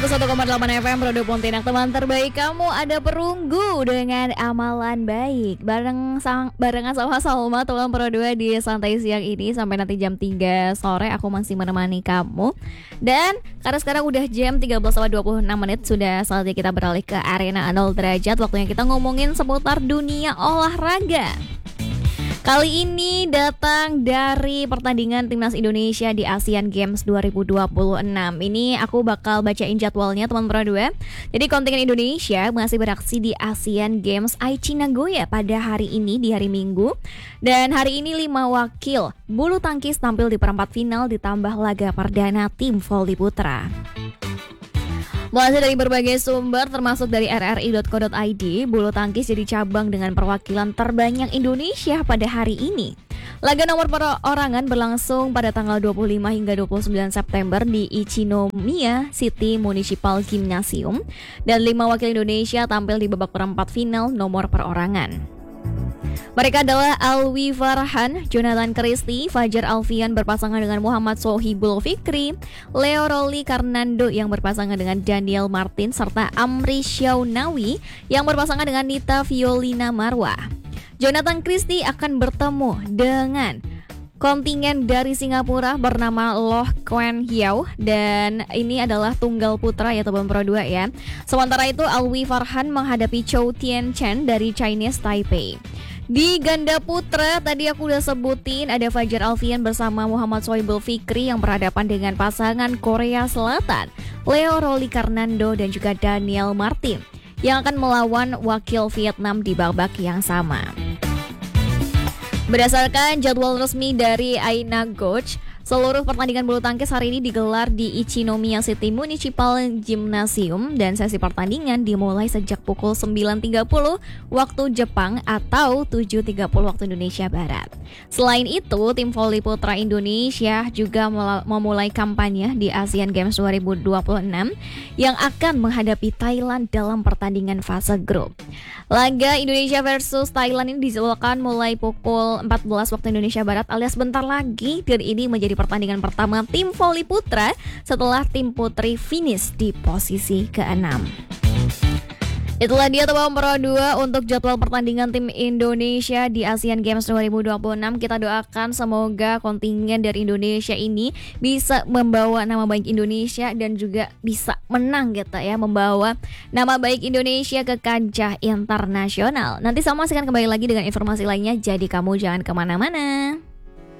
101,8 FM Produk Pontianak, teman terbaik kamu. Ada Perunggu dengan Amalan Baik barengan sama Salma, teman Pro 2 di Santai Siang ini sampai nanti jam 3 sore. Aku masih menemani kamu. Dan karena sekarang udah jam 13:26, sudah saatnya kita beralih ke arena 0 derajat. Waktunya kita ngomongin seputar dunia olahraga. Kali ini datang dari pertandingan Timnas Indonesia di Asian Games 2026. Ini aku bakal bacain jadwalnya, teman Pro 2. Jadi kontingen Indonesia masih beraksi di Asian Games Aichi Nagoya pada hari ini, di hari Minggu. Dan hari ini 5 wakil bulu tangkis tampil di perempat final ditambah laga perdana tim voli putra. Mulai dari berbagai sumber termasuk dari rri.co.id, bulu tangkis jadi cabang dengan perwakilan terbanyak Indonesia pada hari ini. Laga nomor perorangan berlangsung pada tanggal 25 hingga 29 September di Ichinomiya City Municipal Gymnasium dan 5 wakil Indonesia tampil di babak perempat final nomor perorangan. Mereka adalah Alwi Farhan, Jonathan Christie, Fajar Alfian berpasangan dengan Muhammad Sohibul Fikri, Leo Roli Karnando yang berpasangan dengan Daniel Martin, serta Amri Syaunawi yang berpasangan dengan Nita Violina Marwah. Jonathan Christie akan bertemu dengan kontingen dari Singapura bernama Loh Kwan Hiao, dan ini adalah tunggal putra ya teman Pro 2 ya. Sementara itu Alwi Farhan menghadapi Chou Tien Chen dari Chinese Taipei. Di ganda putra tadi aku udah sebutin ada Fajar Alfian bersama Muhammad Sohibul Fikri yang berhadapan dengan pasangan Korea Selatan Leo Roli Karnando dan juga Daniel Martin yang akan melawan wakil Vietnam di babak yang sama. Berdasarkan jadwal resmi dari Aina Goch, seluruh pertandingan bulu tangkis hari ini digelar di Ichinomiya City Municipal Gymnasium dan sesi pertandingan dimulai sejak pukul 9.30 waktu Jepang atau 7.30 waktu Indonesia Barat. Selain itu, tim voli putra Indonesia juga memulai kampanye di Asian Games 2026 yang akan menghadapi Thailand dalam pertandingan fase grup. Laga Indonesia versus Thailand ini dijadwalkan mulai pukul 14 waktu Indonesia Barat alias bentar lagi, dan ini menjadi pertandingan pertama tim voli putra setelah tim putri finish di posisi ke-6. Itulah dia teman Pro 2 untuk jadwal pertandingan tim Indonesia di Asian Games 2026. Kita doakan semoga kontingen dari Indonesia ini bisa membawa nama baik Indonesia dan juga bisa menang gitu ya, membawa nama baik Indonesia ke kancah internasional. Nanti sama akan kembali lagi dengan informasi lainnya, jadi kamu jangan kemana-mana.